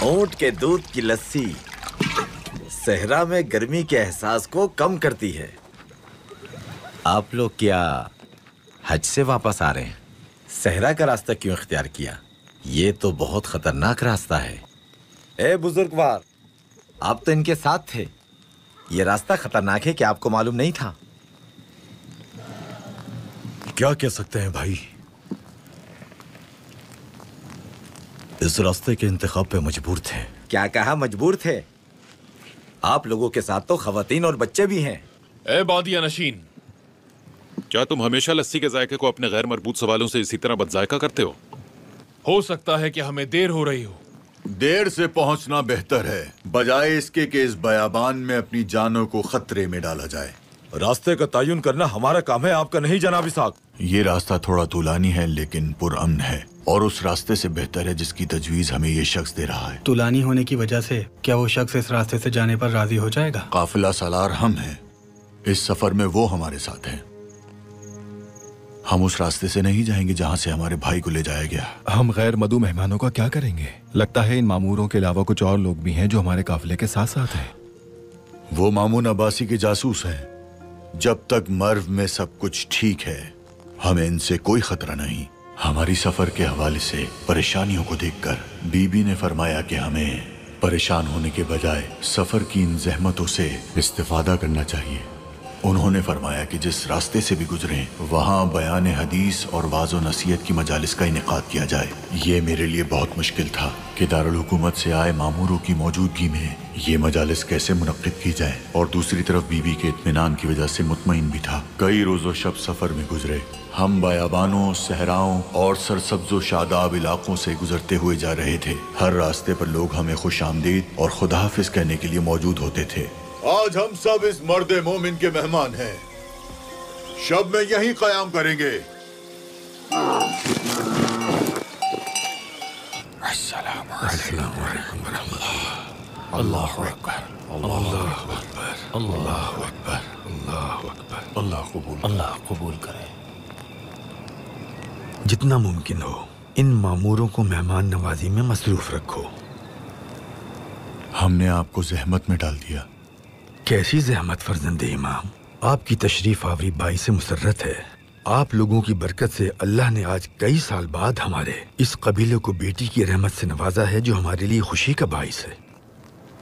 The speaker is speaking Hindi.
ऊंट के दूध की लस्सी सहरा में गर्मी के एहसास को कम करती है। आप लोग क्या हज से वापस आ रहे हैं? सहरा का रास्ता क्यों इख्तियार किया? ये तो बहुत खतरनाक रास्ता है। ए बुजुर्गवार, आप तो इनके साथ थे। ये रास्ता खतरनाक है क्या आपको मालूम नहीं था? क्या कह सकते हैं भाई, इस रास्ते के इंतखाब पे मजबूर थे। क्या कहा मजबूर थे? आप लोगों के साथ तो खवातीन और बच्चे भी हैं। ए बादिया नशीन, क्या तुम हमेशा लस्सी के जायके को अपने गैर मरबूत सवालों से इसी तरह बदजायका करते हो सकता है कि हमें देर हो रही हो। देर से पहुंचना बेहतर है, बजाय इसके कि इस बयाबान में अपनी जानों को खतरे में डाला जाए। रास्ते का तयन करना हमारा काम है, आपका नहीं जनाब इसाक। ये रास्ता थोड़ा तूलानी है लेकिन पुरअमन है, और उस रास्ते से बेहतर है जिसकी तजवीज हमें ये शख्स दे रहा है। तूलानी होने की वजह से क्या वो शख्स इस रास्ते से जाने पर राजी हो जाएगा? काफिला सालार हम हैं, इस सफर में वो हमारे साथ हैं। हम उस रास्ते से नहीं जाएंगे जहाँ से हमारे भाई को ले जाया गया। हम गैर मदू मेहमानों का क्या करेंगे? लगता है इन मामूरों के अलावा कुछ और लोग भी हैं जो हमारे काफिले के साथ साथ हैं। वो मामून अब्बासी के जासूस हैं। जब तक मर्व में सब कुछ ठीक है, हमें इनसे कोई खतरा नहीं। हमारी सफर के हवाले से परेशानियों को देखकर बीबी ने फरमाया कि हमें परेशान होने के बजाय सफर की इन जहमतों से इस्तिफादा करना चाहिए। उन्होंने फरमाया कि जिस रास्ते से भी गुजरें वहाँ बयान हदीस और वाज़ो नसीहत की मजालिस का इनेकाद किया जाए। ये मेरे लिए बहुत मुश्किल था कि दारुल हुकूमत से आए मामूरों की मौजूदगी में ये मजालिस कैसे मुनक्किद की जाए, और दूसरी तरफ बीबी के इत्मीनान की वजह से मुतमईन भी था। कई रोज़ो शब सफ़र में गुजरे। हम बयाबानों, सहराओं और सरसब्ज़ो शादाब इलाकों से गुजरते हुए जा रहे थे। हर रास्ते पर लोग हमें खुश आमदीद और खुदा हाफिज कहने के लिए मौजूद होते थे। आज हम सब इस मर्दे मोमिन के मेहमान हैं। शब में यहीं क़याम करेंगे। अल्लाहु अकबर, अल्लाहु अकबर, अल्लाहु अकबर, अल्लाहु अकबर। अल्लाह कबूल करे। जितना मुमकिन हो इन मामूरों को मेहमान नवाजी में मसरूफ रखो। हमने आपको जहमत में डाल दिया। कैसी जहमत फर्जंदे इमाम, आपकी तशरीफ आवरी बाई से मुसर्रत है। आप लोगों की बरकत से अल्लाह ने आज कई साल बाद हमारे इस कबीले को बेटी की रहमत से नवाजा है, जो हमारे लिए खुशी का बाइस है।